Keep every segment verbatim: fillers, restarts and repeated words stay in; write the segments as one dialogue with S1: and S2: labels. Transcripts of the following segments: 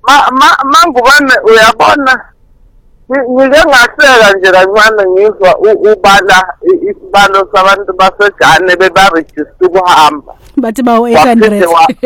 S1: ma ma mangubane uyabona ngike ngaseka nje kancane ngizwa ubala isibalo sabantu basejane bebaregister ukuhamba
S2: bathi bawo eight hundred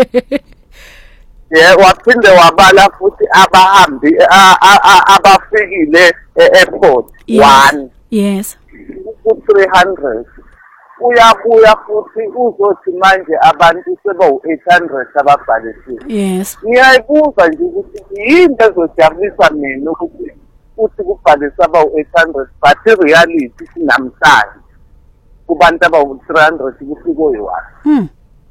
S1: yeah waphinde wabala futhi abahambi abafikile e-airport one
S2: yes
S1: ku three hundred uyabuya futhi uzothi manje abantu sebawu eight hundred ababhalisiwe
S2: yes
S1: ngiyayibuza nje ukuthi yini ezojabulisa mina ukuthi uthi kubhalisa abawu eight hundred but reality sinamhlanje kubantu abawu three hundred kufika oyi-one
S2: hmm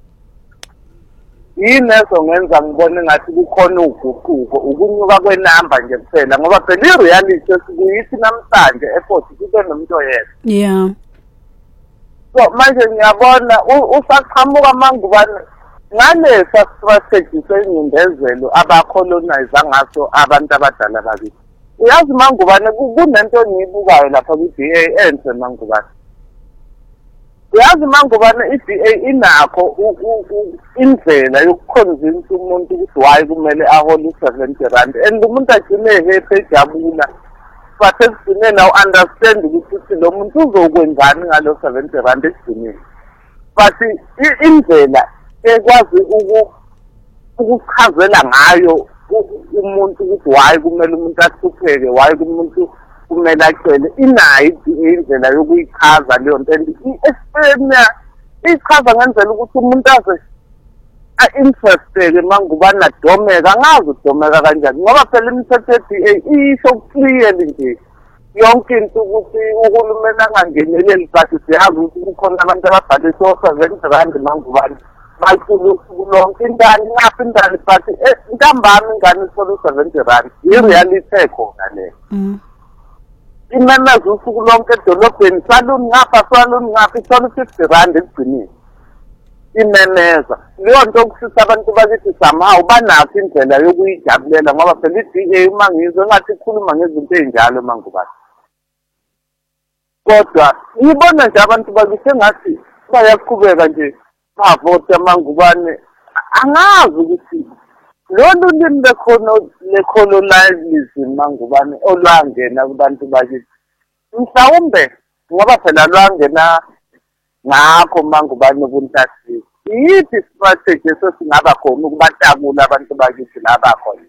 S1: yini ezongenza ngibone ngathi kukhona uguquko ukunyuka kwenamba nje kuphela ngoba phela i-reality esikuyithi namhlanje e-airport kube nomuntu oyedwa
S2: yeah
S1: so manje ngiyabona usaqhamuka mangubane ngalesa strategy senyindezelo abacolonize ngaso abantu abadala bakithi uyazi mangubane kunento engiyibukayo lapha ku-D A enhle mangubane uyazi mangubane i-D A inakho indlela yokuconvince umuntu ukuthi why kumele ahole u-seventy rand and umuntu agcine ehepe ejabula but ekugcineni awu-understand ukuthi lo muntu uzokwenzani ngalo seventy rand ekugcineni but indlela ekwazi ukuchazela ngayo umuntu ukuthi why kumele umuntu ahlupheke why umuntu kumele acele inayo indlela yokuyichaza leyo nto and i-Estonia ichaza ngendlela ukuthi umuntu aze a-interested mangubane adomeka angazi udomeka kanjani ngoba phela imithetho ye-D A isho clearly nje yonke into ukuthi uhulumeni angangeneleli but siyazi ukuthi kukhona abantu ababhalise o-seventy rand mangubane bayicula usuku lonke intani ngapha intani but ntambama ingane isole u-seventy rand i-reality ekhona leyo imemeza usuku lonke edolobheni saluni ngapha saluni ngapha isole u-fifty rand ekugcineni imemeza leyo nto kusisa abantu bakithi somehow banakho indlela yokuyijabulela ngoba phela i-D A uma ngizwe engathi ikhuluma ngezinto ey'njalo mangubane kodwa ngibona nje abantu bakithi engathi bayaqhubeka nje bavota mangubane angazi ukuthi lolu limi le-colonialism mangubane olwangena kubantu bakithi mhlawumbe ngoba phela lwangena ngakho mangubane kuntathiwe yiphi strategy esesingaba khona ukubatakula abantu bakithi laba khona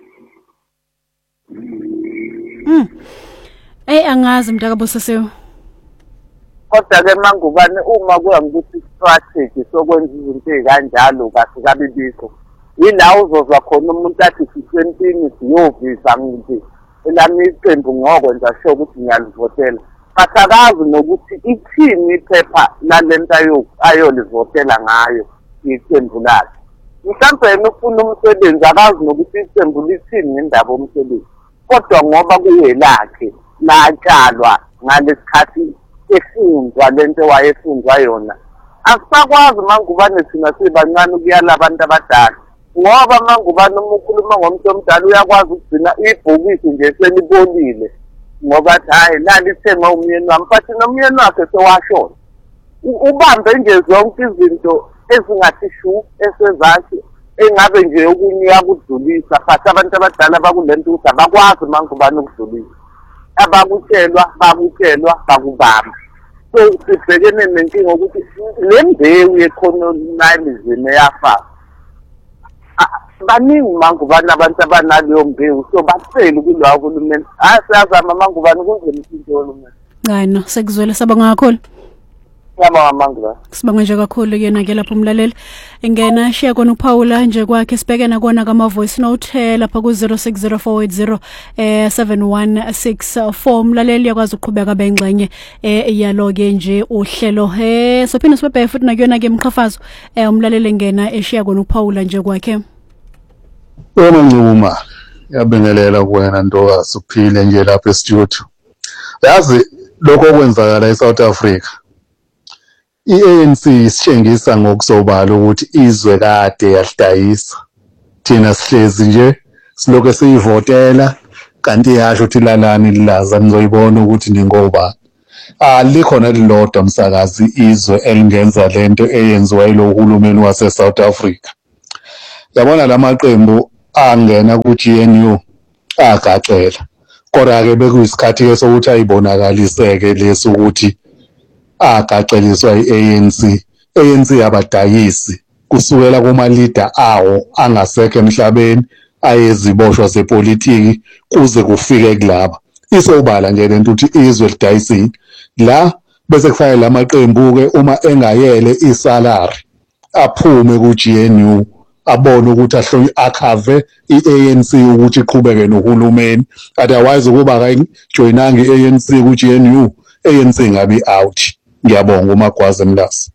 S2: mm eh angazi mntakabo Sisiwe
S1: kodwa-ke mangubane uma kuya ngokuthi strategy sokwenza izinto ey'kanjalo kahle kabi bikho yila uzozwa khona umuntu athi sisentini siyovisa ngithi elami iqembu ngokwenza sure ukuthi ngiyalivotela but akazi nokuthi ithini iphepha nalento ayolivotela ngayo iqembu lakhe mhlawumbe yena ufuna umsebenzi akazi nokuthi iqembu lithini ngendaba omsebenzi kodwa ngoba kuyelakhe latshalwa ngalesikhathi efundwa lento wayefundwa yona asisakwazi mangubane thina sibancane ukuyala abantu abadala ngoba mangubane uma ukhuluma ngomuntu omdala uyakwazi ukugcina ibhokisi nje selibolile ngoba athi hhayi lalithenga umyeni wami but nomyeni wakhe sewashona ubambe nje zonke izinto ezingathi shu esezakhe engabe nje okunye uyakudlulisa but abantu abadala bakule nto ukuthi abakwazi mangubane ukudlulisa abakutshelwa bakutshelwa bakubamba so sibhekene nenkinga ukuthi le mbewu ye-colonialism eyafaka baningi mangubane abantu abanaleyo mbewu so basele kulowa uhulumeni hayi siyazama mangubane kunzela isinto yohulumeni
S2: hayi no sekuzwele sabonga kakhulu
S1: yabonga mangubane
S2: sibonga nje kakhulu kuyena-ke lapho umlaleli ingena shiya kona uPaula nje kwakhe sibhekena kona kama-voice note lapha ku-zero six zero four eight zero eh seven one six four umlaleli yakwazi ukuqhubeka bengxenye eh yalo-ke nje uhlelo he sophinde sibebhe futhi nakuyona-ke mqhafazo eh umlaleli engena eshiya kona uPaula nje kwakhe
S3: Wena Ncuma yabengelela kuwena Ntokazi uphile nje lapha e-studio. Yazi lokho okwenzakala eSouth Africa. I-A N C isitshengisa ngokusobala ukuthi izwe kade yahlayisa. Thina sihlezi nje siloke siyivotela kanti yasho ukuthi lalani lilaza nizoyibona ukuthi ningoba. Ah likhona lilodwa msakazi izwe elingenza lento eyenziwa yilo uhulumeni wase South Africa. Yabona lamaqembu angena ku-G N U agacela. Kodwa-ke bekuyisikhathi ke sokuthi ayibonakaliseke leso ukuthi agaceliswa i-A N C. A N C abadayisi kusukela kuma-leader awo angasekho emhlabeni ayeziboshwa zepolitiki kuze kufike kulaba. Isobala nje lento ukuthi izwe lidayisile la bese kufanele lamaqembu-ke uma engayele isalary aphume ku-G N U abone ukuthi ahlonye akhave i-A N C ukuthi iqhubeke nohulumeni, otherwise ukuba akayijoyinanga i-A N C ku-G N U, A N C ngabe out. Ngiyabonga uMagwaza Mlasi.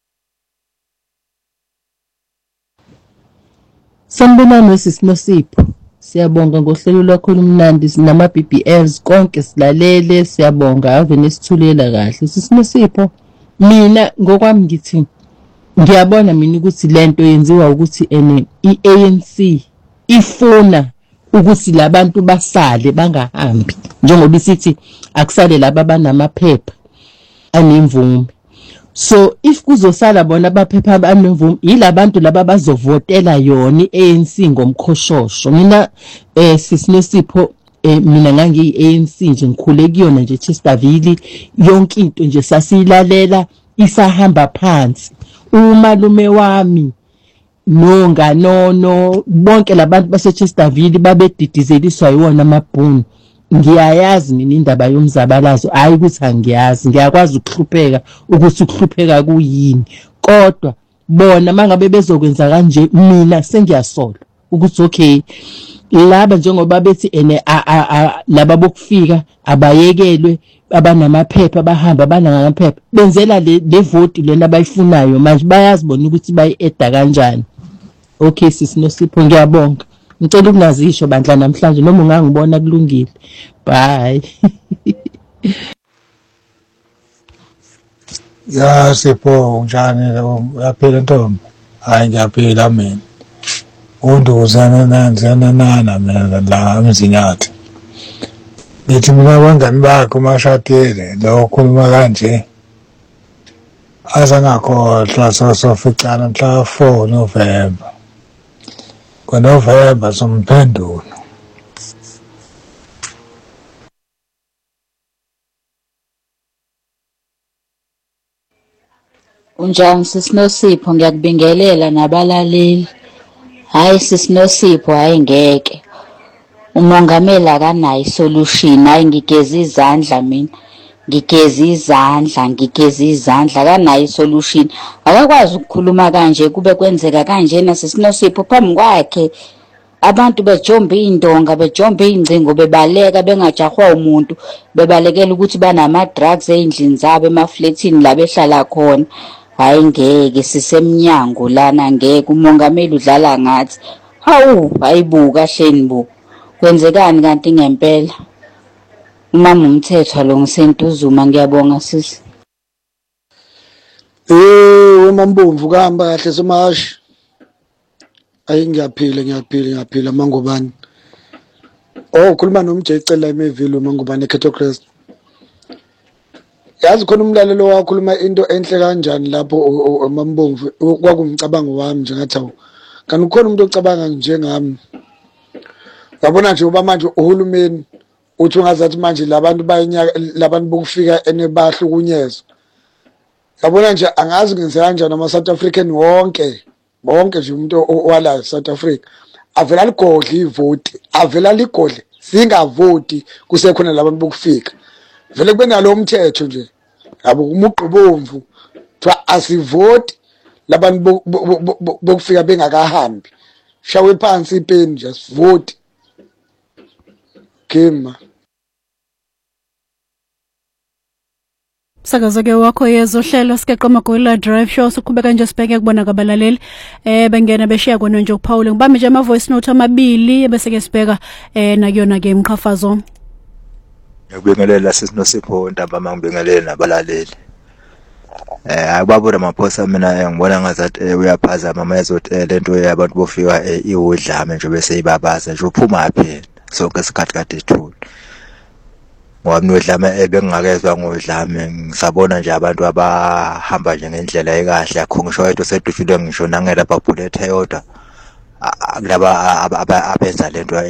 S4: Sanibonani sisiNosipho, siyabonga ngohlelo lwakho olumnandi nama B B Ls konke silalele, siyabonga ave nesithulela kahle sisiNosipho. Mina ngokwami ngithi ngiyabona mina ukuthi lento yenziwa ukuthi ene i-A N C ifuna ukuthi labantu basale bangahambi njengoba isithi akusale laba banamaphepha anemvume. So if kuzosala bona abaphepha abanemvume yilabantu laba bazovotela yona i-A N C ngomkhoshosho. Mina eh sisiNosipho eh mina ngangiyi-A N C nje ngikhule kuyona nje Chesterville, yonke into nje sasilalela isahamba phansi. Umalume wami noNganono bonke labantu base Chesterville babedidizeliswa yiwona amabhunu. Ngiyayazi mina indaba yomzabalazo, hayi ukuthi angiyazi, ngiyakwazi ukuhlupheka ukuthi ukuhlupheka kuyini, kodwa bona mangabe bezokwenza kanje mina sengiyasola ukuthi okay laba njengoba bethi ene laba bokufika abayekelwe abanamaphepha bahamba abanamaphepha benzela le vote lena abayifunayo manje bayazi bona ukuthi bayi-eda kanjani. Okay sisiNosipho ngiyabonga, ngicela ukunazisho bandla namhlanje noma ungangibona kulungile. Bye.
S5: Ya Sipho njani yaphila ntombi? Hayi ngiyaphila mina. Unduzana nanzana nana mina la emzinyathi. Nithi mina abangani bakho umashadile lo khuluma kanje. Azangakhohlwa sosoficana mhla four November. NgoNovember somphendulo.
S6: Unjani sisiNosipho, ngiyakubingelela nabalaleli. Hayi sisiNosipho, hayi ngeke. Umongameli akanayo isolution, hayi ngigeza izandla mina. Ngigeza izandla, ngigeza izandla akanayo isolution. Akakwazi ukukhuluma kanje kube kwenzeka kanje na sisiNosipho phambi kwakhe. Abantu bejomba indonga, bejomba ingcingo, bebaleka bengajahwa umuntu, bebalekela ukuthi banama drugs ezindlini zabo emaflatini la behlala khona. Hayi ngeke sisemnyango lana ngeke umongameli udlala ngathi. Hawu hayibuka hleni bu. Kwenzekani kanti ngempela? Umama umthetho lo ngisentuzuma ngiyabonga sisi.
S7: Eh wemambomvu kuhamba kahle somashi. Ayi ngiyaphila ngiyaphila ngiyaphila Mangubane. Oh khuluma nomJ icela emevilo Mangubane Ketocrest. Yazi khona umlalelo wakhuluma into enhle kanjani lapho Mambomvu kwakumcabango wami nje ngathi awu kanti ukhona umuntu ocabanga njengami. Yabona nje uba manje uhulumeni uthi ungazathi manje labantu bayinyaka labantu bokufika enebahlukunyezwa. Yabona nje angazi ngenzeka kanjani ama South African wonke bonke nje umuntu wala South Africa avela ligodla ivote avela ligodla singavoti kusekhona labantu bokufika vele kube nalo umthetho nje yabo umuqhubomvu kuthiwa asivoti labantu bokufika bengakahambi shawe phansi ipeni just vote kema.
S2: Sakazo-ke wakho yezohlelo sikeqa amagwela drive show siqhubeka nje sibheke kubona kabalaleli eh bengena beshiya kona nje ukuphawula ngibambe nje ama voice note amabili bese ke sibheka eh nakuyona ke imqhafazo.
S8: Ngiyabingelela sisiNosipho Ntamba mangibingelele nabalaleli. Eh akubabona amaphosa mina ngibona ngazathi uyaphazama mayezothi lento yabantu bofika iwudlame nje bese ibabaza nje uphuma phi sonke isikhathi kade ithula. Ngoba nodlame ebengakezwe ngodlame ngisabona nje abantu abahamba nje ngendlela ekahle akho ngisho yedwa sedufile ngisho nangela babhullethe yodwa kulaba abenza lento